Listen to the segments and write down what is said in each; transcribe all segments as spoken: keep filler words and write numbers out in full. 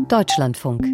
Deutschlandfunk.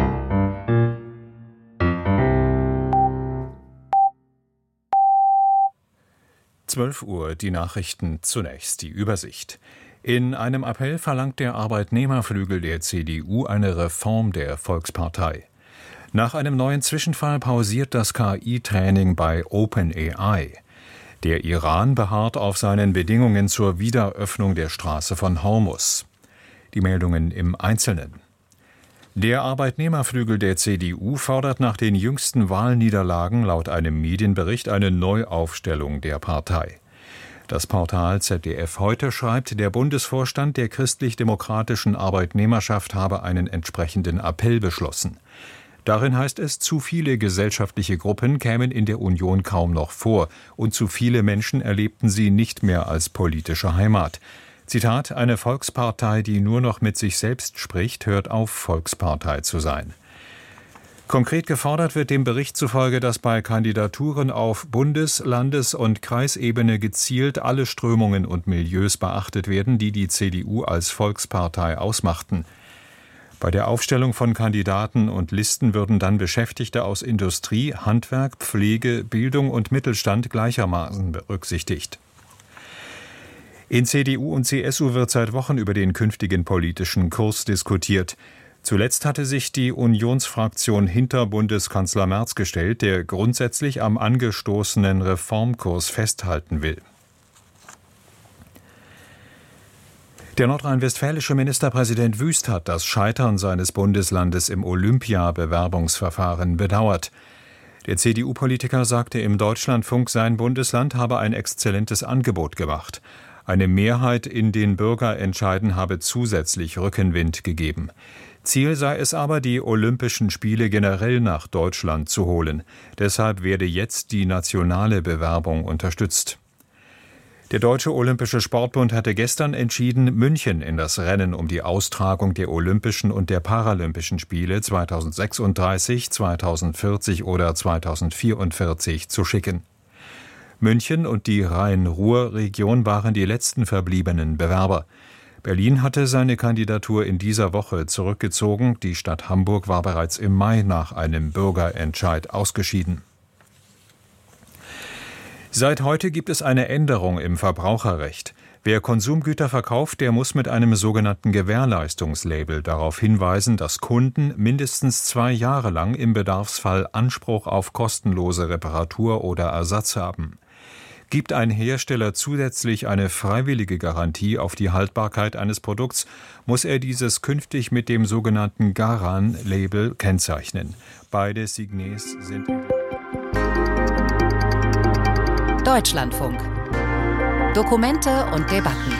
zwölf Uhr, die Nachrichten, zunächst die Übersicht. In einem Appell verlangt der Arbeitnehmerflügel der C D U eine Reform der Volkspartei. Nach einem neuen Zwischenfall pausiert das K I-Training bei OpenAI. Der Iran beharrt auf seinen Bedingungen zur Wiederöffnung der Straße von Hormuz. Die Meldungen im Einzelnen. Der Arbeitnehmerflügel der C D U fordert nach den jüngsten Wahlniederlagen laut einem Medienbericht eine Neuaufstellung der Partei. Das Portal Z D F Heute schreibt, der Bundesvorstand der christlich-demokratischen Arbeitnehmerschaft habe einen entsprechenden Appell beschlossen. Darin heißt es, zu viele gesellschaftliche Gruppen kämen in der Union kaum noch vor und zu viele Menschen erlebten sie nicht mehr als politische Heimat. Zitat, eine Volkspartei, die nur noch mit sich selbst spricht, hört auf, Volkspartei zu sein. Konkret gefordert wird dem Bericht zufolge, dass bei Kandidaturen auf Bundes-, Landes- und Kreisebene gezielt alle Strömungen und Milieus beachtet werden, die die C D U als Volkspartei ausmachten. Bei der Aufstellung von Kandidaten und Listen würden dann Beschäftigte aus Industrie, Handwerk, Pflege, Bildung und Mittelstand gleichermaßen berücksichtigt. In C D U und C S U wird seit Wochen über den künftigen politischen Kurs diskutiert. Zuletzt hatte sich die Unionsfraktion hinter Bundeskanzler Merz gestellt, der grundsätzlich am angestoßenen Reformkurs festhalten will. Der nordrhein-westfälische Ministerpräsident Wüst hat das Scheitern seines Bundeslandes im Olympia-Bewerbungsverfahren bedauert. Der C D U-Politiker sagte im Deutschlandfunk, sein Bundesland habe ein exzellentes Angebot gemacht. Eine Mehrheit in den Bürgerentscheiden habe zusätzlich Rückenwind gegeben. Ziel sei es aber, die Olympischen Spiele generell nach Deutschland zu holen. Deshalb werde jetzt die nationale Bewerbung unterstützt. Der Deutsche Olympische Sportbund hatte gestern entschieden, München in das Rennen um die Austragung der Olympischen und der Paralympischen Spiele zweitausendsechsunddreißig, zweitausendvierzig oder zweitausendvierundvierzig zu schicken. München und die Rhein-Ruhr-Region waren die letzten verbliebenen Bewerber. Berlin hatte seine Kandidatur in dieser Woche zurückgezogen. Die Stadt Hamburg war bereits im Mai nach einem Bürgerentscheid ausgeschieden. Seit heute gibt es eine Änderung im Verbraucherrecht. Wer Konsumgüter verkauft, der muss mit einem sogenannten Gewährleistungslabel darauf hinweisen, dass Kunden mindestens zwei Jahre lang im Bedarfsfall Anspruch auf kostenlose Reparatur oder Ersatz haben. Gibt ein Hersteller zusätzlich eine freiwillige Garantie auf die Haltbarkeit eines Produkts, muss er dieses künftig mit dem sogenannten Garan-Label kennzeichnen. Beide Signes sind... Deutschlandfunk. Dokumente und Debatten.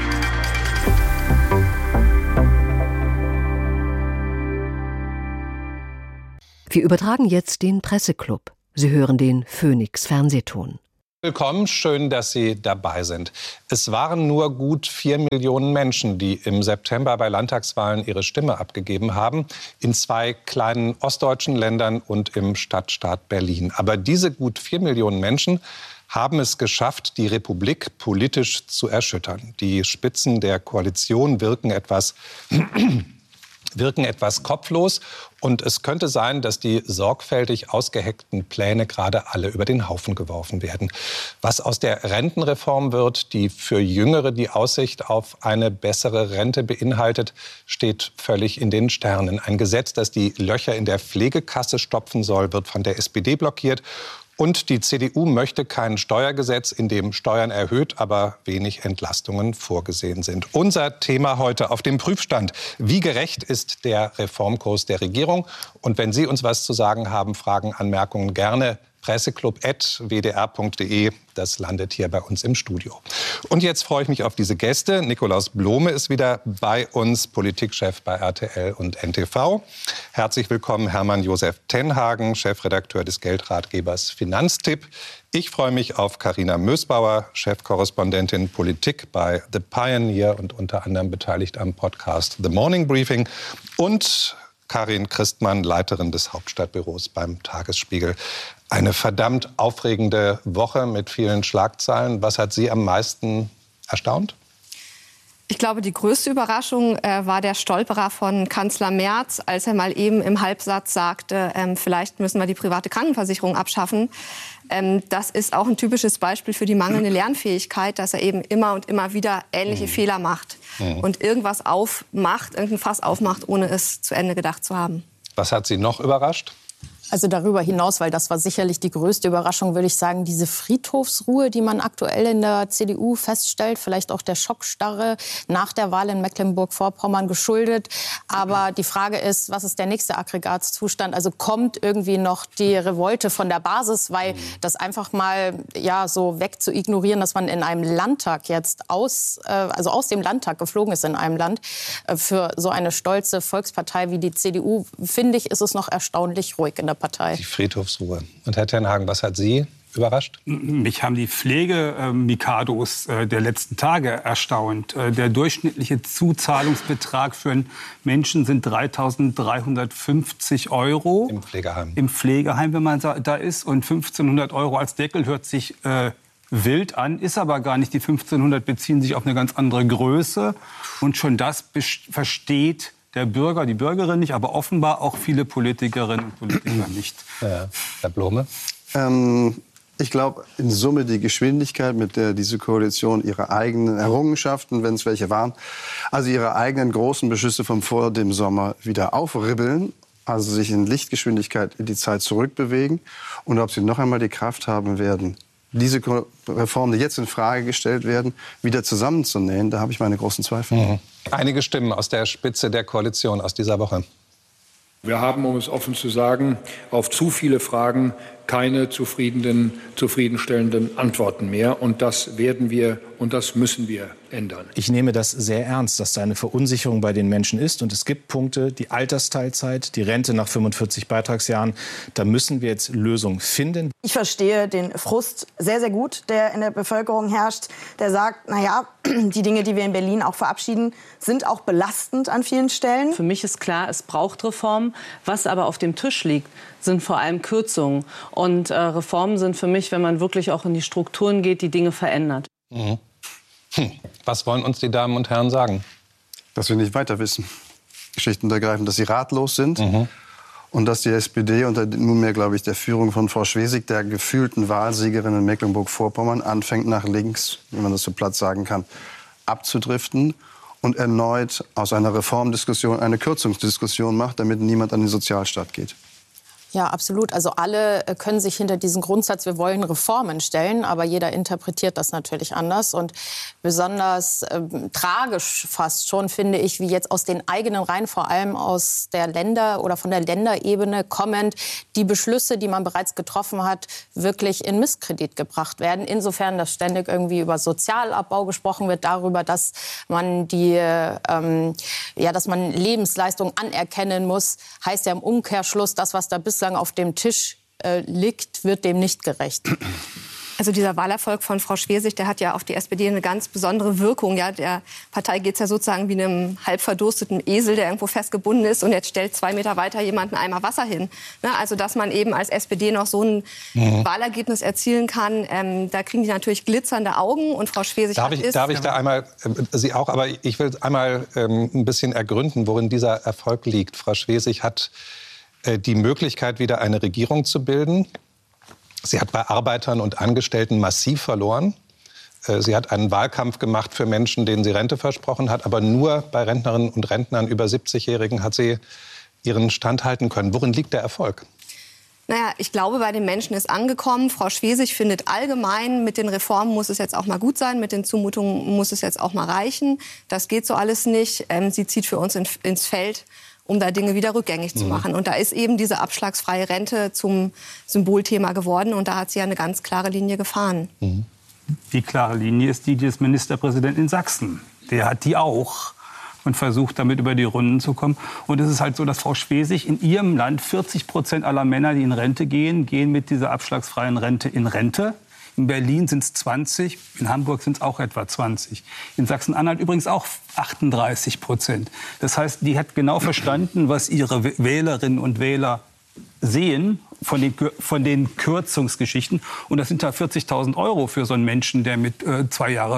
Wir übertragen jetzt den Presseclub. Sie hören den Phoenix Fernsehton. Willkommen, schön, dass Sie dabei sind. Es waren nur gut vier Millionen Menschen, die im September bei Landtagswahlen ihre Stimme abgegeben haben, in zwei kleinen ostdeutschen Ländern und im Stadtstaat Berlin. Aber diese gut vier Millionen Menschen haben es geschafft, die Republik politisch zu erschüttern. Die Spitzen der Koalition wirken etwas, wirken etwas kopflos. Und es könnte sein, dass die sorgfältig ausgeheckten Pläne gerade alle über den Haufen geworfen werden. Was aus der Rentenreform wird, die für Jüngere die Aussicht auf eine bessere Rente beinhaltet, steht völlig in den Sternen. Ein Gesetz, das die Löcher in der Pflegekasse stopfen soll, wird von der S P D blockiert. Und die C D U möchte kein Steuergesetz, in dem Steuern erhöht, aber wenig Entlastungen vorgesehen sind. Unser Thema heute auf dem Prüfstand. Wie gerecht ist der Reformkurs der Regierung? Und wenn Sie uns was zu sagen haben, Fragen, Anmerkungen gerne presseclub at w d r punkt d e. Das landet hier bei uns im Studio. Und jetzt freue ich mich auf diese Gäste. Nikolaus Blome ist wieder bei uns, Politikchef bei R T L und N T V. Herzlich willkommen Hermann Josef Tenhagen, Chefredakteur des Geldratgebers Finanztipp. Ich freue mich auf Carina Mösbauer, Chefkorrespondentin Politik bei The Pioneer und unter anderem beteiligt am Podcast The Morning Briefing. Und Karin Christmann, Leiterin des Hauptstadtbüros beim Tagesspiegel. Eine verdammt aufregende Woche mit vielen Schlagzeilen. Was hat Sie am meisten erstaunt? Ich glaube, die größte Überraschung äh, war der Stolperer von Kanzler Merz, als er mal eben im Halbsatz sagte, ähm, vielleicht müssen wir die private Krankenversicherung abschaffen. Ähm, das ist auch ein typisches Beispiel für die mangelnde Lernfähigkeit, dass er eben immer und immer wieder ähnliche mhm. Fehler macht mhm. und irgendwas aufmacht, irgendein Fass aufmacht, ohne es zu Ende gedacht zu haben. Was hat Sie noch überrascht? Also darüber hinaus, weil das war sicherlich die größte Überraschung, würde ich sagen, diese Friedhofsruhe, die man aktuell in der C D U feststellt, vielleicht auch der Schockstarre nach der Wahl in Mecklenburg-Vorpommern geschuldet. Aber die Frage ist, was ist der nächste Aggregatzustand? Also kommt irgendwie noch die Revolte von der Basis, weil das einfach mal ja so weg zu ignorieren, dass man in einem Landtag jetzt aus, äh, also aus dem Landtag geflogen ist in einem Land, äh, für so eine stolze Volkspartei wie die C D U, finde ich, ist es noch erstaunlich ruhig in der Partei. Die Friedhofsruhe. Und Herr Ten Hagen, was hat Sie überrascht? Mich haben die Pflege-Mikados äh, der letzten Tage erstaunt. Äh, der durchschnittliche Zuzahlungsbetrag für einen Menschen sind dreitausenddreihundertfünfzig Euro. Im Pflegeheim. Im Pflegeheim, wenn man da ist. Und fünfzehnhundert Euro als Deckel hört sich äh, wild an, ist aber gar nicht. Die fünfzehnhundert beziehen sich auf eine ganz andere Größe. Und schon das versteht der Bürger, die Bürgerin nicht, aber offenbar auch viele Politikerinnen und Politiker nicht. Ja, Herr Blome? Ähm, ich glaube, in Summe die Geschwindigkeit, mit der diese Koalition ihre eigenen Errungenschaften, wenn es welche waren, also ihre eigenen großen Beschlüsse vom vor dem Sommer wieder aufribbeln, also sich in Lichtgeschwindigkeit in die Zeit zurückbewegen und ob sie noch einmal die Kraft haben werden, diese Reformen, die jetzt in Frage gestellt werden, wieder zusammenzunähen, da habe ich meine großen Zweifel. Mhm. Einige Stimmen aus der Spitze der Koalition aus dieser Woche. Wir haben, um es offen zu sagen, auf zu viele Fragen keine zufriedenen, zufriedenstellenden Antworten mehr. Und das werden wir und das müssen wir ändern. Ich nehme das sehr ernst, dass da eine Verunsicherung bei den Menschen ist. Und es gibt Punkte, die Altersteilzeit, die Rente nach fünfundvierzig Beitragsjahren. Da müssen wir jetzt Lösungen finden. Ich verstehe den Frust sehr, sehr gut, der in der Bevölkerung herrscht. Der sagt, na ja, die Dinge, die wir in Berlin auch verabschieden, sind auch belastend an vielen Stellen. Für mich ist klar, es braucht Reformen. Was aber auf dem Tisch liegt, sind vor allem Kürzungen. Und äh, Reformen sind für mich, wenn man wirklich auch in die Strukturen geht, die Dinge verändert. Mhm. Hm. Was wollen uns die Damen und Herren sagen? Dass wir nicht weiter wissen. Schlicht und ergreifend, dass sie ratlos sind. Mhm. Und dass die S P D unter nunmehr, glaube ich, der Führung von Frau Schwesig, der gefühlten Wahlsiegerin in Mecklenburg-Vorpommern, anfängt nach links, wenn man das so platt sagen kann, abzudriften und erneut aus einer Reformdiskussion eine Kürzungsdiskussion macht, damit niemand an den Sozialstaat geht. Ja, absolut. Also alle können sich hinter diesen Grundsatz, wir wollen Reformen stellen, aber jeder interpretiert das natürlich anders. Und besonders äh, tragisch fast schon, finde ich, wie jetzt aus den eigenen Reihen, vor allem aus der Länder- oder von der Länderebene kommend, die Beschlüsse, die man bereits getroffen hat, wirklich in Misskredit gebracht werden. Insofern, dass ständig irgendwie über Sozialabbau gesprochen wird, darüber, dass man die, ähm, ja, dass man Lebensleistungen anerkennen muss, heißt ja im Umkehrschluss, das, was da bislang auf dem Tisch äh, liegt, wird dem nicht gerecht. Also dieser Wahlerfolg von Frau Schwesig, der hat ja auf die S P D eine ganz besondere Wirkung. Ja, der Partei geht es ja sozusagen wie einem halb verdursteten Esel, der irgendwo festgebunden ist und jetzt stellt zwei Meter weiter jemand einen Eimer Wasser hin. Ne, also dass man eben als S P D noch so ein mhm. Wahlergebnis erzielen kann, ähm, da kriegen die natürlich glitzernde Augen und Frau Schwesig darf hat ich, ist... Darf ich da einmal, äh, Sie auch, aber ich will einmal ähm, ein bisschen ergründen, worin dieser Erfolg liegt. Frau Schwesig hat die Möglichkeit, wieder eine Regierung zu bilden. Sie hat bei Arbeitern und Angestellten massiv verloren. Sie hat einen Wahlkampf gemacht für Menschen, denen sie Rente versprochen hat. Aber nur bei Rentnerinnen und Rentnern über siebzigjährigen hat sie ihren Stand halten können. Worin liegt der Erfolg? Naja, ich glaube, bei den Menschen ist angekommen. Frau Schwesig findet allgemein, mit den Reformen muss es jetzt auch mal gut sein, mit den Zumutungen muss es jetzt auch mal reichen. Das geht so alles nicht. Ähm, sie zieht für uns in, ins Feld, um da Dinge wieder rückgängig zu machen. Und da ist eben diese abschlagsfreie Rente zum Symbolthema geworden. Und da hat sie ja eine ganz klare Linie gefahren. Mhm. Die klare Linie ist die des Ministerpräsidenten in Sachsen. Der hat die auch und versucht, damit über die Runden zu kommen. Und es ist halt so, dass Frau Schwesig in ihrem Land vierzig Prozent aller Männer, die in Rente gehen, gehen mit dieser abschlagsfreien Rente in Rente. In Berlin sind es zwanzig, in Hamburg sind es auch etwa zwanzig. In Sachsen-Anhalt übrigens auch achtunddreißig Prozent. Das heißt, die hat genau verstanden, was ihre Wählerinnen und Wähler sehen von den, von den Kürzungsgeschichten. Und das sind da vierzigtausend Euro für so einen Menschen, der mit äh, zwei Jahre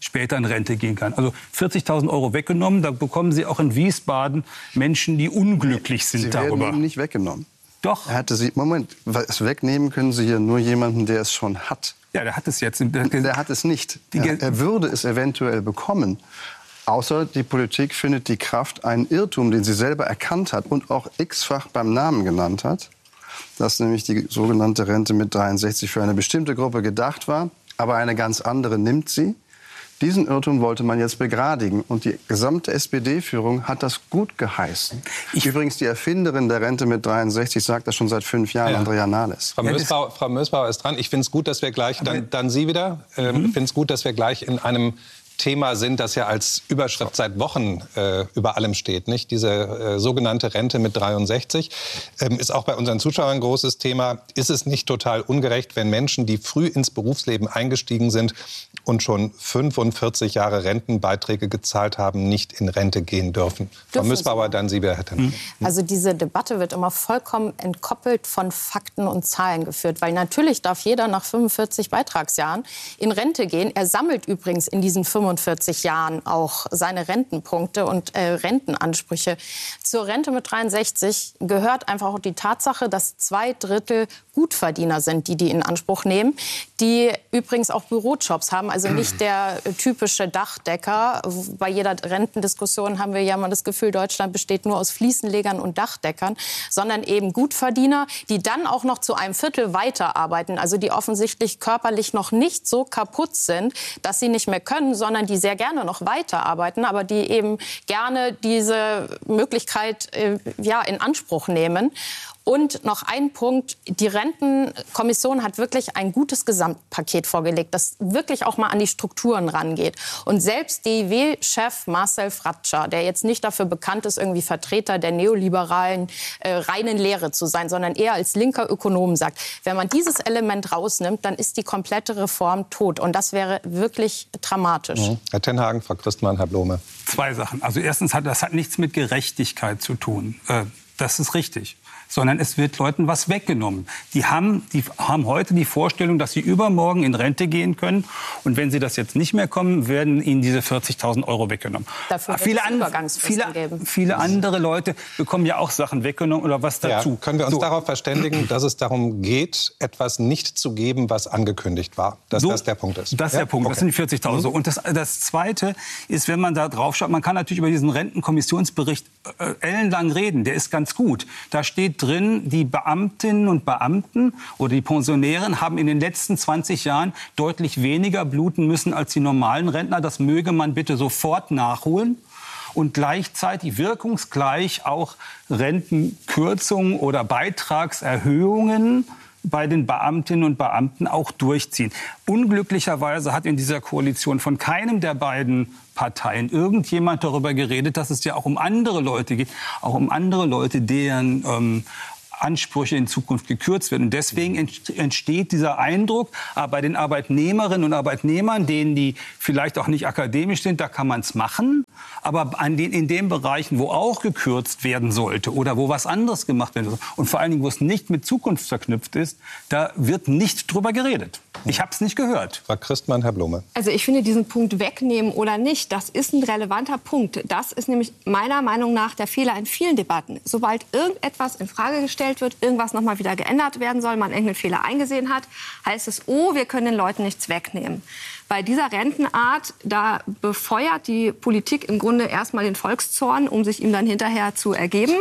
später in Rente gehen kann. Also vierzigtausend Euro weggenommen, da bekommen Sie auch in Wiesbaden Menschen, die unglücklich sind Sie darüber. Sie werden ihm nicht weggenommen. Doch. Er hatte sie, Moment, was wegnehmen können Sie hier nur jemanden, der es schon hat. Ja, der hat es jetzt. Der, der hat es nicht. Er, er würde es eventuell bekommen. Außer die Politik findet die Kraft, einen Irrtum, den sie selber erkannt hat und auch x-fach beim Namen genannt hat, dass nämlich die sogenannte Rente mit dreiundsechzig für eine bestimmte Gruppe gedacht war, aber eine ganz andere nimmt sie. Diesen Irrtum wollte man jetzt begradigen. Und die gesamte S P D-Führung hat das gut geheißen. Ich Übrigens, die Erfinderin der Rente mit dreiundsechzig sagt das schon seit fünf Jahren, ja. Andrea Nahles. Frau Mösbauer, Frau Mösbauer ist dran. Ich finde es gut, dass wir gleich, dann, dann Sie wieder, ähm, mhm. ich finde es gut, dass wir gleich in einem Thema sind, das ja als Überschrift seit Wochen äh, über allem steht. Nicht? Diese äh, sogenannte Rente mit dreiundsechzig ähm, ist auch bei unseren Zuschauern ein großes Thema. Ist es nicht total ungerecht, wenn Menschen, die früh ins Berufsleben eingestiegen sind und schon fünfundvierzig Jahre Rentenbeiträge gezahlt haben, nicht in Rente gehen dürfen? Frau Mösbauer, dann Sie, Herr Tenhagen. Also diese Debatte wird immer vollkommen entkoppelt von Fakten und Zahlen geführt. Weil natürlich darf jeder nach fünfundvierzig Beitragsjahren in Rente gehen. Er sammelt übrigens in diesen fünfundvierzig Jahren auch seine Rentenpunkte und äh, Rentenansprüche. Zur Rente mit dreiundsechzig gehört einfach auch die Tatsache, dass zwei Drittel Gutverdiener sind, die die in Anspruch nehmen, die übrigens auch Bürojobs haben, also nicht der typische Dachdecker. Bei jeder Rentendiskussion haben wir ja mal das Gefühl, Deutschland besteht nur aus Fliesenlegern und Dachdeckern, sondern eben Gutverdiener, die dann auch noch zu einem Viertel weiterarbeiten, also die offensichtlich körperlich noch nicht so kaputt sind, dass sie nicht mehr können, sondern die sehr gerne noch weiterarbeiten, aber die eben gerne diese Möglichkeit äh, ja, in Anspruch nehmen. Und noch ein Punkt, die Rentenkommission hat wirklich ein gutes Gesamtpaket vorgelegt, das wirklich auch mal an die Strukturen rangeht. Und selbst D I W-Chef Marcel Fratscher, der jetzt nicht dafür bekannt ist, irgendwie Vertreter der neoliberalen äh, reinen Lehre zu sein, sondern eher als linker Ökonom sagt, wenn man dieses Element rausnimmt, dann ist die komplette Reform tot. Und das wäre wirklich dramatisch. Mhm. Herr Tenhagen, Frau Christmann, Herr Blome. Zwei Sachen. Also erstens, hat das hat nichts mit Gerechtigkeit zu tun. Äh, das ist richtig. Sondern es wird Leuten was weggenommen. Die haben, die haben heute die Vorstellung, dass sie übermorgen in Rente gehen können. Und wenn sie das jetzt nicht mehr kommen, werden ihnen diese vierzigtausend Euro weggenommen. Dafür viele, an, viele, viele andere Leute bekommen ja auch Sachen weggenommen oder was dazu. Ja, können wir uns so. darauf verständigen, dass es darum geht, etwas nicht zu geben, was angekündigt war? Dass so, das der Punkt ist. Das ist ja? der Punkt. Okay. Das sind die vierzigtausend. Mhm. Und das, das Zweite ist, wenn man da drauf schaut, man kann natürlich über diesen Rentenkommissionsbericht äh, ellenlang reden. Der ist ganz gut. Da steht drin, die Beamtinnen und Beamten oder die Pensionären haben in den letzten zwanzig Jahren deutlich weniger bluten müssen als die normalen Rentner. Das möge man bitte sofort nachholen. Und gleichzeitig wirkungsgleich auch Rentenkürzungen oder Beitragserhöhungen bei den Beamtinnen und Beamten auch durchziehen. Unglücklicherweise hat in dieser Koalition von keinem der beiden Parteien irgendjemand darüber geredet, dass es ja auch um andere Leute geht, auch um andere Leute, deren ähm, Ansprüche in Zukunft gekürzt werden. Und deswegen entsteht dieser Eindruck, bei den Arbeitnehmerinnen und Arbeitnehmern, denen die vielleicht auch nicht akademisch sind, da kann man es machen. Aber an den, in den Bereichen, wo auch gekürzt werden sollte oder wo was anderes gemacht werden soll und vor allen Dingen, wo es nicht mit Zukunft verknüpft ist, da wird nicht drüber geredet. Ich habe es nicht gehört. Frau Christmann, Herr Blome. Also ich finde diesen Punkt wegnehmen oder nicht, das ist ein relevanter Punkt. Das ist nämlich meiner Meinung nach der Fehler in vielen Debatten. Sobald irgendetwas in Frage gestellt wird, irgendwas noch mal wieder geändert werden soll, man irgendeinen Fehler eingesehen hat, heißt es, oh, wir können den Leuten nichts wegnehmen. Bei dieser Rentenart, da befeuert die Politik im Grunde erstmal den Volkszorn, um sich ihm dann hinterher zu ergeben.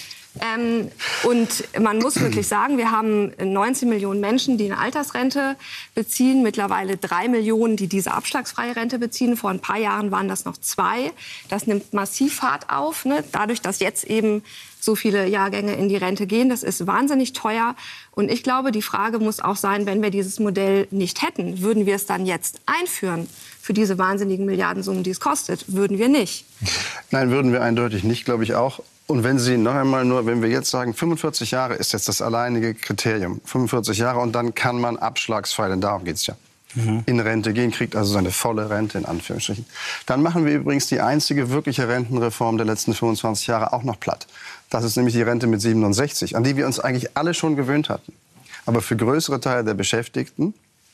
Ähm, und man muss wirklich sagen, wir haben neunzehn Millionen Menschen, die eine Altersrente beziehen, mittlerweile drei Millionen, die diese abschlagsfreie Rente beziehen. Vor ein paar Jahren waren das noch zwei. Das nimmt massiv Fahrt auf, ne? Dadurch, dass jetzt eben so viele Jahrgänge in die Rente gehen. Das ist wahnsinnig teuer. Und ich glaube, die Frage muss auch sein, wenn wir dieses Modell nicht hätten, würden wir es dann jetzt einführen für diese wahnsinnigen Milliardensummen, die es kostet? Würden wir nicht. Nein, würden wir eindeutig nicht, glaube ich auch. Und wenn Sie noch einmal nur, wenn wir jetzt sagen, fünfundvierzig Jahre ist jetzt das alleinige Kriterium, fünfundvierzig Jahre, und dann kann man abschlagsfrei, denn darum geht es ja, mhm. in Rente gehen, kriegt also seine volle Rente in Anführungsstrichen. Dann machen wir übrigens die einzige wirkliche Rentenreform der letzten fünfundzwanzig Jahre auch noch platt. Das ist nämlich die Rente mit siebenundsechzig, an die wir uns eigentlich alle schon gewöhnt hatten. Aber für größere Teile der Beschäftigten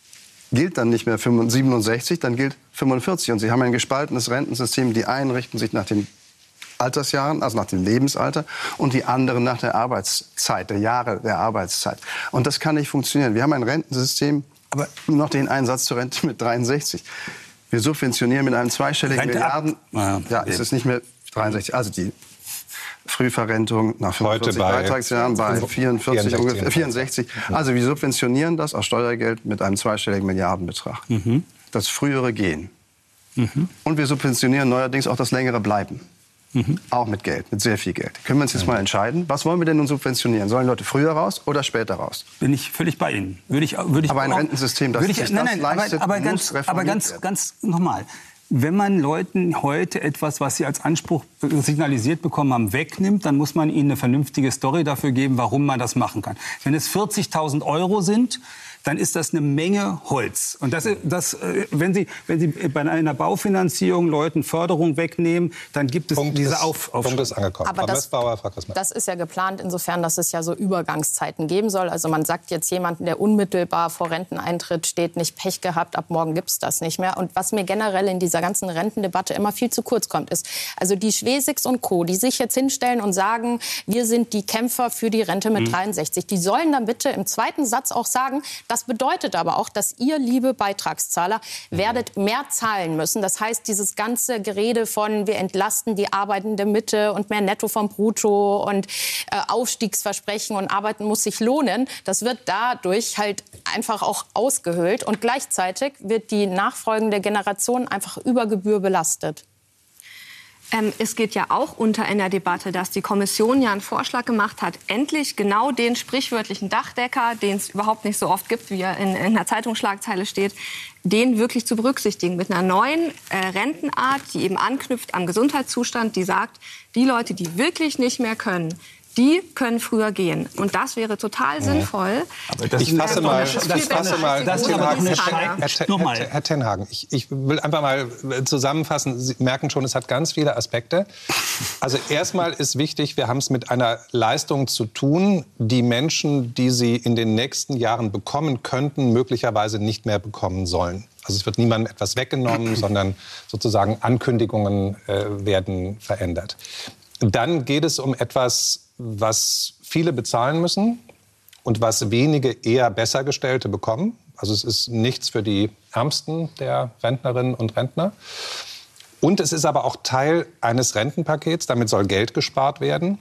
gilt dann nicht mehr siebenundsechzig, dann gilt fünfundvierzig. Und Sie haben ein gespaltenes Rentensystem. Die einen richten sich nach den Altersjahren, also nach dem Lebensalter, und die anderen nach der Arbeitszeit, der Jahre der Arbeitszeit. Und das kann nicht funktionieren. Wir haben ein Rentensystem, aber nur noch den Einsatz zur Rente mit dreiundsechzig. Wir subventionieren mit einem zweistelligen Rente Milliarden. Ja, ja, es ist nicht mehr dreiundsechzig. Also die Frühverrentung nach fünfundvierzig bei Beitragsjahren bei vierundvierzig, ungefähr, vierundsechzig. Also wir subventionieren das aus Steuergeld mit einem zweistelligen Milliardenbetrag. Mhm. Das frühere Gehen. Mhm. Und wir subventionieren neuerdings auch das längere Bleiben. Mhm. Auch mit Geld, mit sehr viel Geld. Können wir uns jetzt mal entscheiden, was wollen wir denn nun subventionieren? Sollen Leute früher raus oder später raus? Bin ich völlig bei Ihnen. Würde ich, würde ich aber ein auch, Rentensystem, das ich, sich nein, das nein, leistet, aber, aber muss ganz, aber ganz, werden. ganz nochmal. Wenn man Leuten heute etwas, was sie als Anspruch signalisiert bekommen haben, wegnimmt, dann muss man ihnen eine vernünftige Story dafür geben, warum man das machen kann. Wenn es vierzigtausend Euro sind, dann ist das eine Menge Holz. Und das, das, wenn Sie, wenn Sie bei einer Baufinanzierung Leuten Förderung wegnehmen, dann gibt es Punkt diese ist, Auf, Auf Punkt ist angekommen. Aber das, das ist ja geplant insofern, dass es ja so Übergangszeiten geben soll. Also man sagt jetzt jemanden, der unmittelbar vor Renteneintritt steht, nicht Pech gehabt, ab morgen gibt es das nicht mehr. Und was mir generell in dieser ganzen Rentendebatte immer viel zu kurz kommt, ist, also die Schwesigs und Co., die sich jetzt hinstellen und sagen, wir sind die Kämpfer für die Rente mit mhm. dreiundsechzig, die sollen dann bitte im zweiten Satz auch sagen, das bedeutet aber auch, dass ihr, liebe Beitragszahler, werdet mehr zahlen müssen. Das heißt, dieses ganze Gerede von wir entlasten die arbeitende Mitte und mehr Netto vom Brutto und äh, Aufstiegsversprechen und Arbeiten muss sich lohnen, das wird dadurch halt einfach auch ausgehöhlt. Und gleichzeitig wird die nachfolgende Generation einfach über Gebühr belastet. Ähm, es geht ja auch unter in der Debatte, dass die Kommission ja einen Vorschlag gemacht hat, endlich genau den sprichwörtlichen Dachdecker, den es überhaupt nicht so oft gibt, wie er in, in einer Zeitungsschlagzeile steht, den wirklich zu berücksichtigen mit einer neuen äh, Rentenart, die eben anknüpft am Gesundheitszustand, die sagt, die Leute, die wirklich nicht mehr können, die können früher gehen. Und das wäre total ja. sinnvoll. Aber das ich fasse mal, das das fasse mal, das Herr, Herr Tenhagen, ich, ich will einfach mal zusammenfassen. Sie merken schon, es hat ganz viele Aspekte. Also erstmal ist wichtig, wir haben es mit einer Leistung zu tun, die Menschen, die sie in den nächsten Jahren bekommen könnten, möglicherweise nicht mehr bekommen sollen. Also es wird niemandem etwas weggenommen, sondern sozusagen Ankündigungen äh, werden verändert. Dann geht es um etwas, was viele bezahlen müssen und was wenige eher Bessergestellte bekommen. Also es ist nichts für die Ärmsten der Rentnerinnen und Rentner. Und es ist aber auch Teil eines Rentenpakets. Damit soll Geld gespart werden,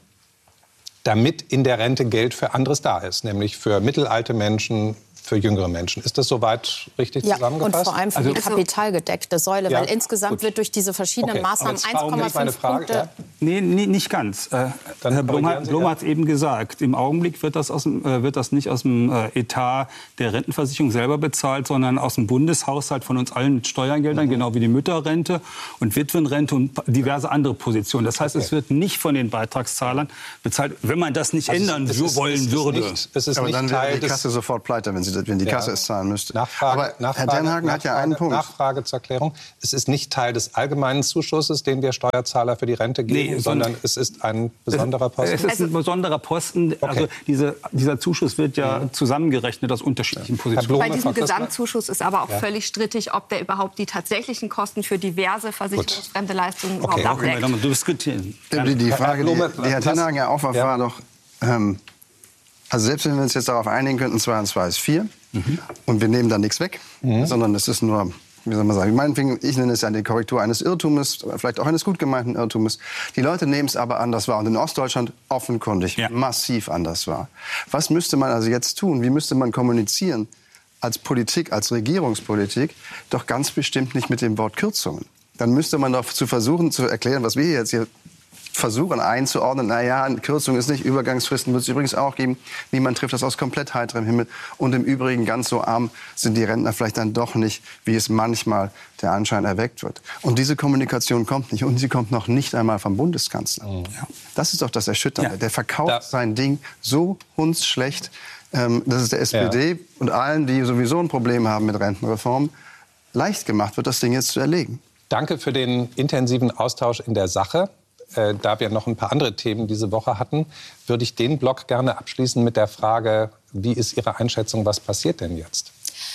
damit in der Rente Geld für anderes da ist, nämlich für mittelalte Menschen, für jüngere Menschen. Ist das soweit richtig ja, zusammengefasst? Und vor allem für also, die kapitalgedeckte Säule, ja, weil insgesamt gut. wird durch diese verschiedenen okay. Maßnahmen eins Komma fünf Punkte... Ja? Nee, nee, nicht ganz. Äh, Herr Blum hat es ja. eben gesagt, im Augenblick wird das, aus dem, äh, wird das nicht aus dem äh, Etat der Rentenversicherung selber bezahlt, sondern aus dem Bundeshaushalt von uns allen mit Steuergeldern, mhm. genau wie die Mütterrente und Witwenrente und diverse andere Positionen. Das heißt, okay. es wird nicht von den Beitragszahlern bezahlt, wenn man das nicht also ändern es ist, wollen es ist würde. Nicht, es ist Aber nicht dann wäre die Kasse sofort pleite, wenn sie wenn die Kasse ja. es zahlen müsste. Nachfrage, Aber Nachfrage, Herr Tenhagen hat ja einen Punkt. Nachfrage zur Erklärung. Es ist nicht Teil des allgemeinen Zuschusses, den wir Steuerzahler für die Rente geben, nee, sondern es ist ein besonderer Posten. Es ist ein besonderer Posten. Okay. Also diese, dieser Zuschuss wird ja mhm. zusammengerechnet aus unterschiedlichen ja. Positionen. Bei diesem Gesamtzuschuss ist aber auch ja. völlig strittig, ob der überhaupt die tatsächlichen Kosten für diverse versicherungsfremde Leistungen okay. überhaupt okay. abdeckt. Diskutieren. Die, die Frage, die, die Herr Tenhagen ja aufwarf, ja. war doch... Ähm, Also selbst wenn wir uns jetzt darauf einigen könnten, zwei und zwei ist vier, mhm. und wir nehmen da nichts weg, mhm. sondern es ist nur, wie soll man sagen, meinetwegen, ich nenne es ja die Korrektur eines Irrtumes, vielleicht auch eines gut gemeinten Irrtumes. Die Leute nehmen es aber anders wahr und in Ostdeutschland offenkundig ja. massiv anders wahr. Was müsste man also jetzt tun? Wie müsste man kommunizieren als Politik, als Regierungspolitik? Doch ganz bestimmt nicht mit dem Wort Kürzungen. Dann müsste man doch zu versuchen zu erklären, was wir jetzt hier versuchen einzuordnen, naja, eine Kürzung ist nicht, Übergangsfristen wird es übrigens auch geben. Niemand trifft das aus komplett heiterem Himmel. Und im Übrigen, ganz so arm sind die Rentner vielleicht dann doch nicht, wie es manchmal der Anschein erweckt wird. Und diese Kommunikation kommt nicht. Und sie kommt noch nicht einmal vom Bundeskanzler. Mhm. Das ist doch das Erschütternde. Ja. Der verkauft da. sein Ding so hundsschlecht, ähm, dass es der S P D ja. und allen, die sowieso ein Problem haben mit Rentenreform, leicht gemacht wird, das Ding jetzt zu erlegen. Danke für den intensiven Austausch in der Sache. Äh, da wir noch ein paar andere Themen diese Woche hatten, würde ich den Block gerne abschließen mit der Frage, wie ist Ihre Einschätzung, was passiert denn jetzt?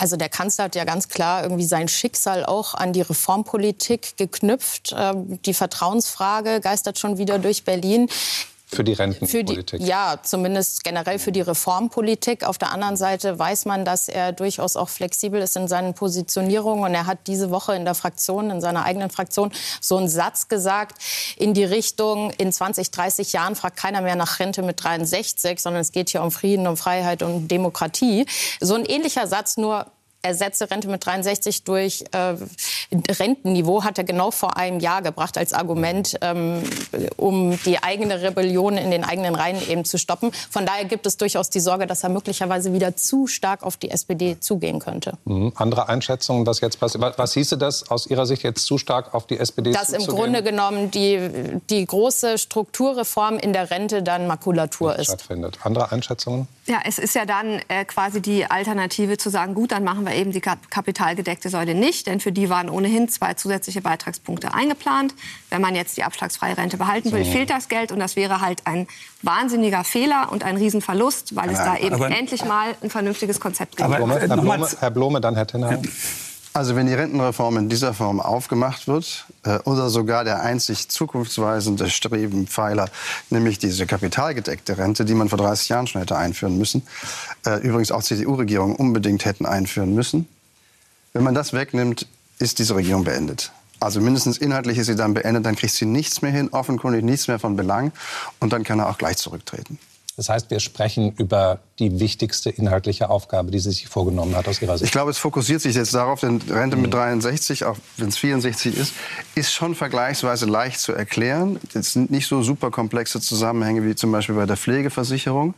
Also der Kanzler hat ja ganz klar irgendwie sein Schicksal auch an die Reformpolitik geknüpft. Die Vertrauensfrage geistert schon wieder durch Berlin. Für die Rentenpolitik? Für die, ja, zumindest generell für die Reformpolitik. Auf der anderen Seite weiß man, dass er durchaus auch flexibel ist in seinen Positionierungen. Und er hat diese Woche in der Fraktion, in seiner eigenen Fraktion, so einen Satz gesagt in die Richtung, in zwanzig, dreißig Jahren fragt keiner mehr nach Rente mit dreiundsechzig, sondern es geht hier um Frieden, um Freiheit und Demokratie. So ein ähnlicher Satz, nur ersetze Rente mit dreiundsechzig durch äh, Rentenniveau, hat er genau vor einem Jahr gebracht als Argument, ähm, um die eigene Rebellion in den eigenen Reihen eben zu stoppen. Von daher gibt es durchaus die Sorge, dass er möglicherweise wieder zu stark auf die S P D zugehen könnte. Mhm. Andere Einschätzungen, was jetzt passiert? Was, was hieße das aus Ihrer Sicht jetzt zu stark auf die S P D dass zuzugehen? Dass im Grunde genommen die, die große Strukturreform in der Rente dann Makulatur ist. Stattfindet. Andere Einschätzungen? Ja, es ist ja dann äh, quasi die Alternative zu sagen, gut, dann machen wir eben die kapitalgedeckte Säule nicht, denn für die waren ohnehin zwei zusätzliche Beitragspunkte eingeplant. Wenn man jetzt die abschlagsfreie Rente behalten will, so. fehlt das Geld und das wäre halt ein wahnsinniger Fehler und ein Riesenverlust, weil es ja, da eben aber, endlich mal ein vernünftiges Konzept gibt. Herr Blome, Herr Blome, Herr Blome dann Herr Tenner. Also wenn die Rentenreform in dieser Form aufgemacht wird äh, oder sogar der einzig zukunftsweisende Strebenpfeiler, nämlich diese kapitalgedeckte Rente, die man vor dreißig Jahren schon hätte einführen müssen, äh, übrigens auch C D U-Regierungen unbedingt hätten einführen müssen, wenn man das wegnimmt, ist diese Regierung beendet. Also mindestens inhaltlich ist sie dann beendet, dann kriegt sie nichts mehr hin, offenkundig nichts mehr von Belang und dann kann er auch gleich zurücktreten. Das heißt, wir sprechen über die wichtigste inhaltliche Aufgabe, die sie sich vorgenommen hat aus Ihrer Sicht. Ich glaube, es fokussiert sich jetzt darauf, denn Rente mit dreiundsechzig, auch wenn es vierundsechzig ist, ist schon vergleichsweise leicht zu erklären. Das sind nicht so super komplexe Zusammenhänge wie zum Beispiel bei der Pflegeversicherung.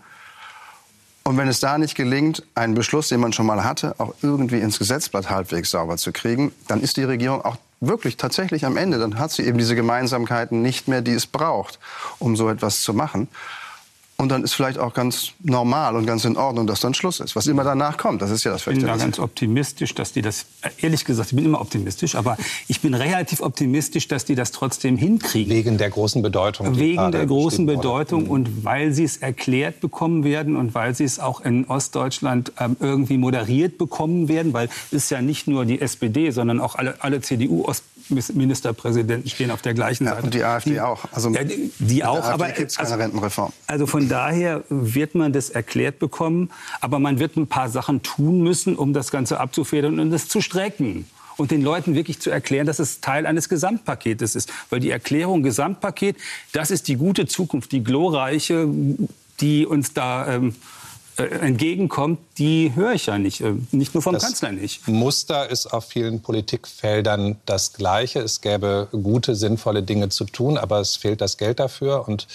Und wenn es da nicht gelingt, einen Beschluss, den man schon mal hatte, auch irgendwie ins Gesetzblatt halbwegs sauber zu kriegen, dann ist die Regierung auch wirklich tatsächlich am Ende. Dann hat sie eben diese Gemeinsamkeiten nicht mehr, die es braucht, um so etwas zu machen. Und dann ist vielleicht auch ganz normal und ganz in Ordnung, dass dann Schluss ist. Was immer danach kommt, das ist ja das Fürchterliche. Ich bin da ganz optimistisch, dass die das, ehrlich gesagt, ich bin immer optimistisch, aber ich bin relativ optimistisch, dass die das trotzdem hinkriegen. Wegen der großen Bedeutung. Wegen der großen Bedeutung und weil sie es erklärt bekommen werden und weil sie es auch in Ostdeutschland ähm, irgendwie moderiert bekommen werden, weil es ist ja nicht nur die S P D, sondern auch alle, alle C D U-Ministerpräsidenten stehen auf der gleichen Seite. Ja, und die AfD die, auch. Also ja, die, die auch, aber gibt's keine also, Rentenreform. Also von daher wird man das erklärt bekommen, aber man wird ein paar Sachen tun müssen, um das Ganze abzufedern und es zu strecken. Und den Leuten wirklich zu erklären, dass es Teil eines Gesamtpaketes ist. Weil die Erklärung Gesamtpaket, das ist die gute Zukunft, die glorreiche, die uns da ähm, äh, entgegenkommt, die höre ich ja nicht. Äh, nicht nur vom das Kanzler nicht. Muster ist auf vielen Politikfeldern das Gleiche. Es gäbe gute, sinnvolle Dinge zu tun, aber es fehlt das Geld dafür. Und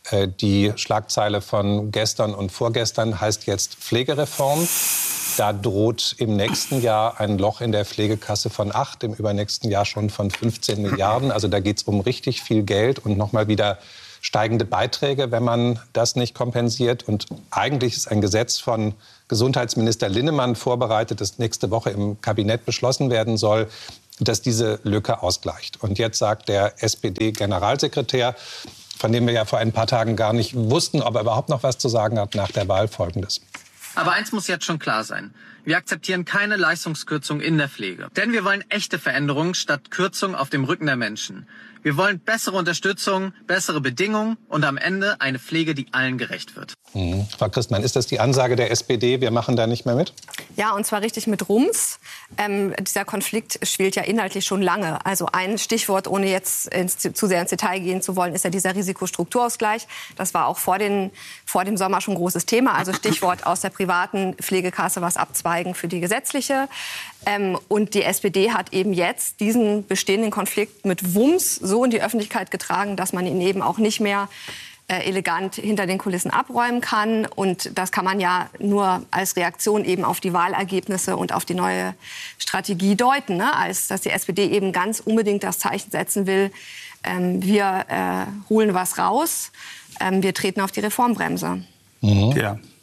die Schlagzeile von gestern und vorgestern heißt jetzt Pflegereform. Da droht im nächsten Jahr ein Loch in der Pflegekasse von acht, im übernächsten Jahr schon von fünfzehn Milliarden. Also da geht es um richtig viel Geld und nochmal wieder steigende Beiträge, wenn man das nicht kompensiert. Und eigentlich ist ein Gesetz von Gesundheitsminister Linnemann vorbereitet, das nächste Woche im Kabinett beschlossen werden soll, das diese Lücke ausgleicht. Und jetzt sagt der S P D-Generalsekretär, von dem wir ja vor ein paar Tagen gar nicht wussten, ob er überhaupt noch was zu sagen hat, nach der Wahl Folgendes. Aber eins muss jetzt schon klar sein. Wir akzeptieren keine Leistungskürzung in der Pflege. Denn wir wollen echte Veränderungen statt Kürzung auf dem Rücken der Menschen. Wir wollen bessere Unterstützung, bessere Bedingungen und am Ende eine Pflege, die allen gerecht wird. Mhm. Frau Christmann, ist das die Ansage der S P D, wir machen da nicht mehr mit? Ja, und zwar richtig mit Rums. Ähm, dieser Konflikt schwelt ja inhaltlich schon lange. Also ein Stichwort, ohne jetzt ins, zu sehr ins Detail gehen zu wollen, ist ja dieser Risikostrukturausgleich. Das war auch vor, den, vor dem Sommer schon ein großes Thema. Also Stichwort aus der privaten Pflegekasse was abzweigen für die gesetzliche. Ähm, und die S P D hat eben jetzt diesen bestehenden Konflikt mit Wumms so in die Öffentlichkeit getragen, dass man ihn eben auch nicht mehr äh, elegant hinter den Kulissen abräumen kann. Und das kann man ja nur als Reaktion eben auf die Wahlergebnisse und auf die neue Strategie deuten, ne? Als dass die S P D eben ganz unbedingt das Zeichen setzen will, ähm, wir äh, holen was raus, ähm, wir treten auf die Reformbremse. Mhm. Ja.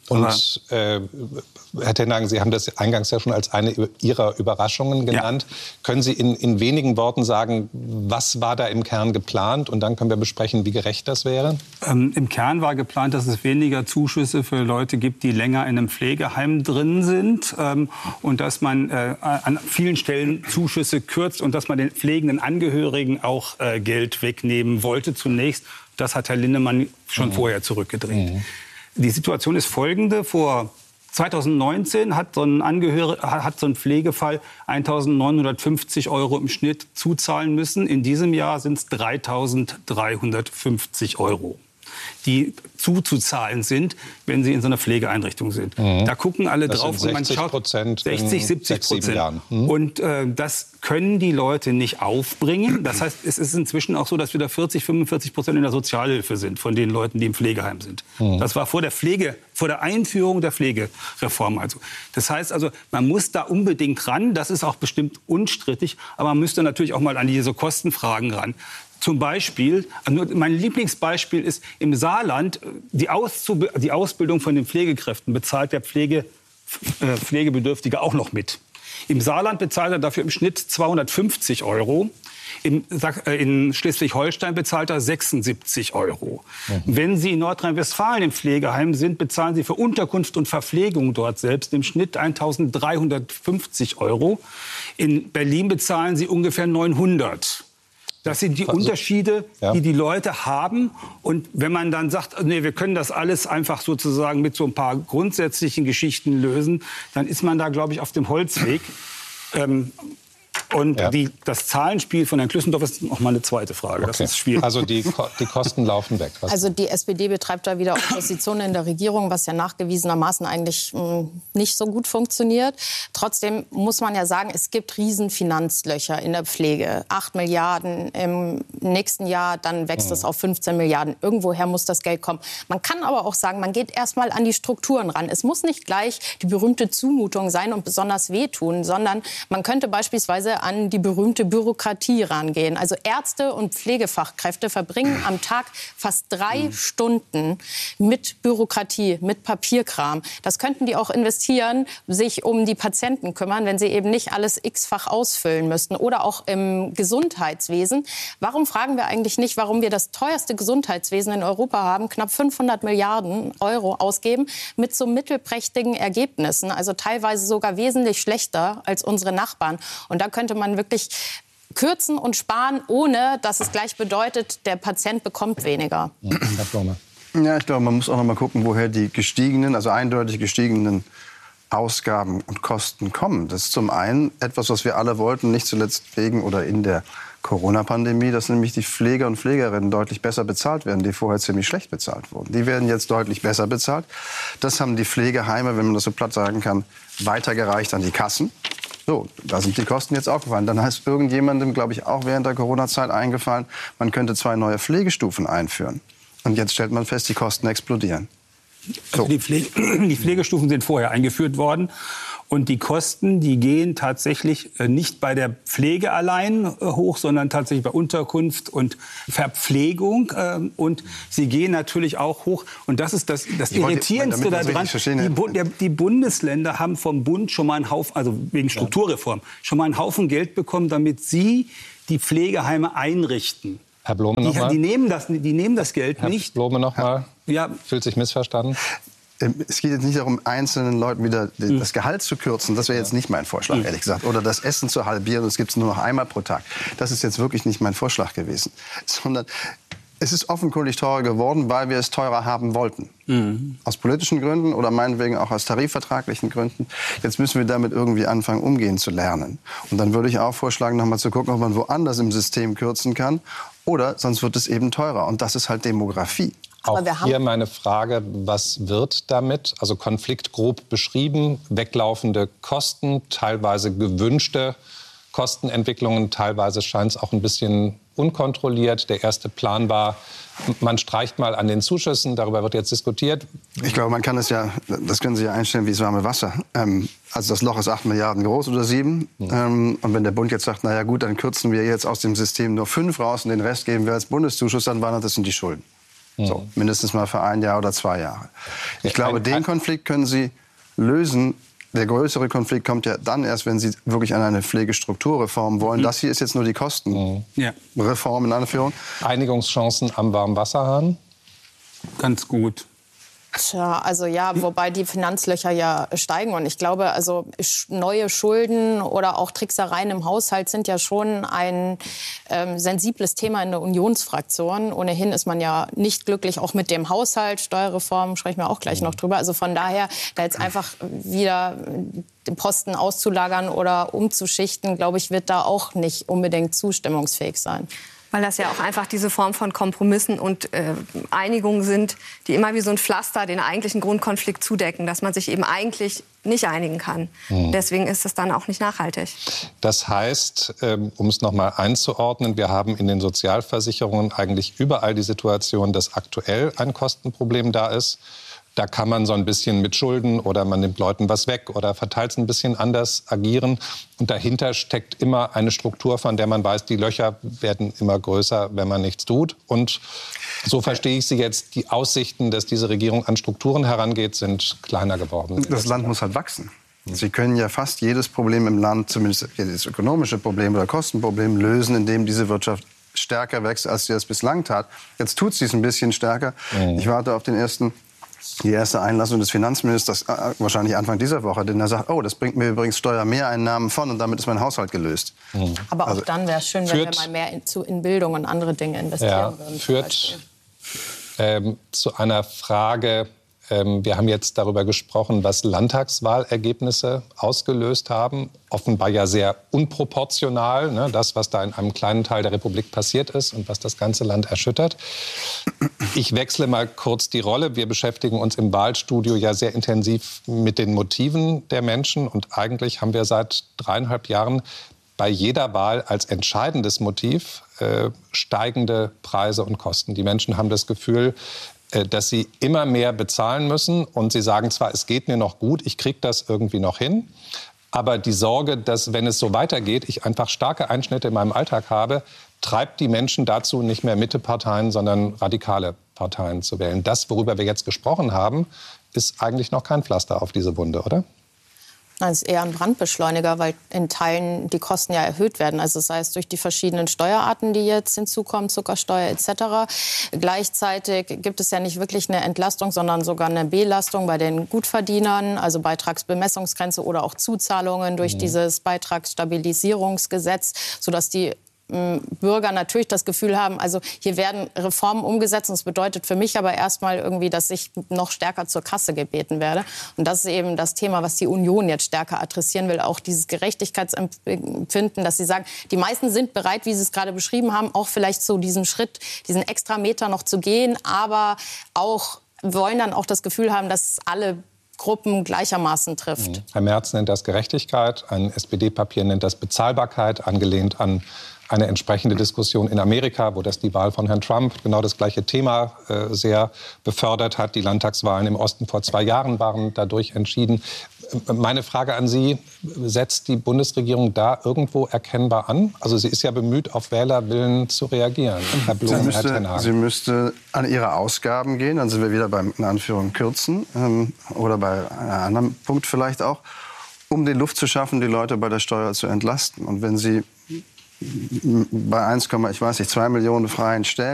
Und äh, Herr Tenhagen, Sie haben das eingangs ja schon als eine Ihrer Überraschungen genannt. Ja. Können Sie in, in wenigen Worten sagen, was war da im Kern geplant? Und dann können wir besprechen, wie gerecht das wäre. Ähm, Im Kern war geplant, dass es weniger Zuschüsse für Leute gibt, die länger in einem Pflegeheim drin sind. Ähm, und dass man äh, an vielen Stellen Zuschüsse kürzt und dass man den pflegenden Angehörigen auch äh, Geld wegnehmen wollte zunächst. Das hat Herr Linnemann schon mhm. vorher zurückgedreht. Mhm. Die Situation ist folgende. Vor zweitausendneunzehn hat so ein Angehöriger, hat so ein Pflegefall eintausendneunhundertfünfzig Euro im Schnitt zuzahlen müssen. In diesem Jahr sind es dreitausenddreihundertfünfzig Euro, die zuzuzahlen sind, wenn sie in so einer Pflegeeinrichtung sind. Mhm. Da gucken alle das drauf sind und man schaut Prozent sechzig, siebzig Prozent. Mhm. Und äh, das können die Leute nicht aufbringen. Das heißt, es ist inzwischen auch so, dass wieder vierzig, fünfundvierzig Prozent in der Sozialhilfe sind von den Leuten, die im Pflegeheim sind. Mhm. Das war vor der Pflege, vor der Einführung der Pflegereform. Also, das heißt also, man muss da unbedingt ran. Das ist auch bestimmt unstrittig. Aber man müsste natürlich auch mal an diese Kostenfragen ran. Zum Beispiel, mein Lieblingsbeispiel ist im Saarland, die, Auszub- die Ausbildung von den Pflegekräften bezahlt der Pflege, äh, Pflegebedürftige auch noch mit. Im Saarland bezahlt er dafür im Schnitt zweihundertfünfzig Euro. In, in Schleswig-Holstein bezahlt er sechsundsiebzig Euro. Mhm. Wenn Sie in Nordrhein-Westfalen im Pflegeheim sind, bezahlen Sie für Unterkunft und Verpflegung dort selbst im Schnitt eintausenddreihundertfünfzig Euro. In Berlin bezahlen Sie ungefähr neunhundert. Das sind die Unterschiede, ja. die die Leute haben. Und wenn man dann sagt, nee, wir können das alles einfach sozusagen mit so ein paar grundsätzlichen Geschichten lösen, dann ist man da, glaube ich, auf dem Holzweg. ähm, Und ja. die, das Zahlenspiel von Herrn Klüssendorf ist noch mal eine zweite Frage. Okay. Das ist schwierig. Also die, Ko- die Kosten laufen weg. Was also die S P D betreibt da wieder Opposition in der Regierung, was ja nachgewiesenermaßen eigentlich mh, nicht so gut funktioniert. Trotzdem muss man ja sagen, es gibt riesen Finanzlöcher in der Pflege. Acht Milliarden im nächsten Jahr, dann wächst es mhm. auf fünfzehn Milliarden. Irgendwoher muss das Geld kommen. Man kann aber auch sagen, man geht erst mal an die Strukturen ran. Es muss nicht gleich die berühmte Zumutung sein und besonders wehtun, sondern man könnte beispielsweise an die berühmte Bürokratie rangehen. Also Ärzte und Pflegefachkräfte verbringen am Tag fast drei Stunden mit Bürokratie, mit Papierkram. Das könnten die auch investieren, sich um die Patienten kümmern, wenn sie eben nicht alles x-fach ausfüllen müssten. Oder auch im Gesundheitswesen. Warum fragen wir eigentlich nicht, warum wir das teuerste Gesundheitswesen in Europa haben, knapp fünfhundert Milliarden Euro ausgeben, mit so mittelprächtigen Ergebnissen, also teilweise sogar wesentlich schlechter als unsere Nachbarn. Und da könnte man wirklich kürzen und sparen, ohne dass es gleich bedeutet, der Patient bekommt weniger. Ja, ich glaube, man muss auch noch mal gucken, woher die gestiegenen, also eindeutig gestiegenen Ausgaben und Kosten kommen. Das ist zum einen etwas, was wir alle wollten, nicht zuletzt wegen oder in der Corona-Pandemie, dass nämlich die Pfleger und Pflegerinnen deutlich besser bezahlt werden, die vorher ziemlich schlecht bezahlt wurden. Die werden jetzt deutlich besser bezahlt. Das haben die Pflegeheime, wenn man das so platt sagen kann, weitergereicht an die Kassen. So, da sind die Kosten jetzt aufgefallen. Dann heißt irgendjemandem, glaube ich, auch während der Corona-Zeit eingefallen, man könnte zwei neue Pflegestufen einführen. Und jetzt stellt man fest, die Kosten explodieren. So. Also die, Pflege, die Pflegestufen sind vorher eingeführt worden. Und die Kosten, die gehen tatsächlich nicht bei der Pflege allein hoch, sondern tatsächlich bei Unterkunft und Verpflegung. Und sie gehen natürlich auch hoch. Und das ist das, das Irritierendste daran. Die, Bu der, die Bundesländer haben vom Bund schon mal einen Haufen, also wegen Strukturreform, schon mal einen Haufen Geld bekommen, damit sie die Pflegeheime einrichten. Herr Blome noch die, mal. Die nehmen das, die nehmen das Geld Herr nicht. Herr Blome noch mal. Ja. Fühlt sich missverstanden? Es geht jetzt nicht darum, einzelnen Leuten wieder das Gehalt zu kürzen. Das wäre jetzt nicht mein Vorschlag, ehrlich gesagt. Oder das Essen zu halbieren, das gibt es nur noch einmal pro Tag. Das ist jetzt wirklich nicht mein Vorschlag gewesen. Sondern es ist offenkundig teurer geworden, weil wir es teurer haben wollten. Mhm. Aus politischen Gründen oder meinetwegen auch aus tarifvertraglichen Gründen. Jetzt müssen wir damit irgendwie anfangen, umgehen zu lernen. Und dann würde ich auch vorschlagen, noch mal zu gucken, ob man woanders im System kürzen kann. Oder sonst wird es eben teurer. Und das ist halt Demografie. Auch hier meine Frage, was wird damit? Also Konflikt grob beschrieben, weglaufende Kosten, teilweise gewünschte Kostenentwicklungen, teilweise scheint es auch ein bisschen unkontrolliert. Der erste Plan war, man streicht mal an den Zuschüssen, darüber wird jetzt diskutiert. Ich glaube, man kann es ja, das können Sie ja einstellen wie das warme Wasser. Ähm, also das Loch ist acht Milliarden groß oder sieben. Mhm. Ähm, und wenn der Bund jetzt sagt, na ja gut, dann kürzen wir jetzt aus dem System nur fünf raus und den Rest geben wir als Bundeszuschuss, dann wandert das in die Schulden. Mhm. So, mindestens mal für ein Jahr oder zwei Jahre. Ich glaube, den Konflikt können Sie lösen. Der größere Konflikt kommt ja dann erst, wenn Sie wirklich an eine Pflegestrukturreform wollen. Mhm. Das hier ist jetzt nur die Kostenreform in Anführung. Einigungschancen am Warmwasserhahn? Ganz gut. Tja, also ja, wobei die Finanzlöcher ja steigen. Und ich glaube, also neue Schulden oder auch Tricksereien im Haushalt sind ja schon ein ähm, sensibles Thema in der Unionsfraktion. Ohnehin ist man ja nicht glücklich, auch mit dem Haushalt. Steuerreform sprechen wir auch gleich noch drüber. Also von daher, da jetzt einfach wieder den Posten auszulagern oder umzuschichten, glaube ich, wird da auch nicht unbedingt zustimmungsfähig sein. Weil das ja auch einfach diese Form von Kompromissen und äh, Einigungen sind, die immer wie so ein Pflaster den eigentlichen Grundkonflikt zudecken, dass man sich eben eigentlich nicht einigen kann. Hm. Deswegen ist es dann auch nicht nachhaltig. Das heißt, ähm, um es noch mal einzuordnen, wir haben in den Sozialversicherungen eigentlich überall die Situation, dass aktuell ein Kostenproblem da ist. Da kann man so ein bisschen mit Schulden oder man nimmt Leuten was weg oder verteilt es ein bisschen anders agieren. Und dahinter steckt immer eine Struktur, von der man weiß, die Löcher werden immer größer, wenn man nichts tut. Und so verstehe ich Sie jetzt, die Aussichten, dass diese Regierung an Strukturen herangeht, sind kleiner geworden. Das Land muss halt wachsen. Sie können ja fast jedes Problem im Land, zumindest das ökonomische Problem oder Kostenproblem, lösen, indem diese Wirtschaft stärker wächst, als sie das bislang tat. Jetzt tut sie es ein bisschen stärker. Mhm. Ich warte auf den ersten... Die erste Einlassung des Finanzministers, äh, wahrscheinlich Anfang dieser Woche, denn er sagt, oh, das bringt mir übrigens Steuermehreinnahmen von und damit ist mein Haushalt gelöst. Mhm. Aber auch also, dann wäre es schön, wenn wir mal mehr in, zu, in Bildung und andere Dinge investieren ja, würden. Führt ähm, zu einer Frage, ähm, wir haben jetzt darüber gesprochen, was Landtagswahlergebnisse ausgelöst haben. Offenbar ja sehr unproportional, ne, das, was da in einem kleinen Teil der Republik passiert ist und was das ganze Land erschüttert. Ich wechsle mal kurz die Rolle. Wir beschäftigen uns im Wahlstudio ja sehr intensiv mit den Motiven der Menschen. Und eigentlich haben wir seit dreieinhalb Jahren bei jeder Wahl als entscheidendes Motiv äh, steigende Preise und Kosten. Die Menschen haben das Gefühl, äh, dass sie immer mehr bezahlen müssen. Und sie sagen zwar, es geht mir noch gut, ich kriege das irgendwie noch hin. Aber die Sorge, dass, wenn es so weitergeht, ich einfach starke Einschnitte in meinem Alltag habe, treibt die Menschen dazu, nicht mehr Mitteparteien, sondern radikale Parteien zu wählen. Das, worüber wir jetzt gesprochen haben, ist eigentlich noch kein Pflaster auf diese Wunde, oder? Nein, es ist eher ein Brandbeschleuniger, weil in Teilen die Kosten ja erhöht werden. Also sei es durch die verschiedenen Steuerarten, die jetzt hinzukommen, Zuckersteuer et cetera. Gleichzeitig gibt es ja nicht wirklich eine Entlastung, sondern sogar eine Belastung bei den Gutverdienern, also Beitragsbemessungsgrenze oder auch Zuzahlungen durch mhm. dieses Beitragsstabilisierungsgesetz, sodass die Bürger natürlich das Gefühl haben, also hier werden Reformen umgesetzt und das bedeutet für mich aber erstmal irgendwie, dass ich noch stärker zur Kasse gebeten werde. Und das ist eben das Thema, was die Union jetzt stärker adressieren will, auch dieses Gerechtigkeitsempfinden, dass sie sagen, die meisten sind bereit, wie Sie es gerade beschrieben haben, auch vielleicht so diesen Schritt, diesen extra Meter noch zu gehen, aber auch wollen dann auch das Gefühl haben, dass alle Gruppen gleichermaßen trifft. Herr Merz nennt das Gerechtigkeit, ein S P D-Papier nennt das Bezahlbarkeit, angelehnt an eine entsprechende Diskussion in Amerika, wo das die Wahl von Herrn Trump genau das gleiche Thema äh, sehr befördert hat. Die Landtagswahlen im Osten vor zwei Jahren waren dadurch entschieden. Meine Frage an Sie, setzt die Bundesregierung da irgendwo erkennbar an? Also sie ist ja bemüht, auf Wählerwillen zu reagieren. Herr Blum, sie müsste, Herr Ten Hagen. Sie müsste an ihre Ausgaben gehen, dann sind wir wieder beim in Anführung Kürzen ähm, oder bei einem anderen Punkt vielleicht auch, um die Luft zu schaffen, die Leute bei der Steuer zu entlasten. Und wenn Sie bei eins, ich weiß nicht, zwei Millionen freien Stellen